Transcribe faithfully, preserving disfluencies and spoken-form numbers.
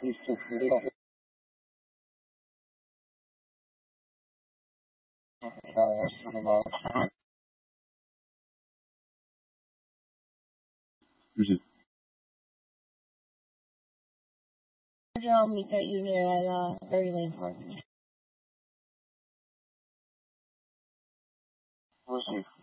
第四十六。呃，是那个茶，就是 I'll meet that unit at uh, Berry Lane Park. 不是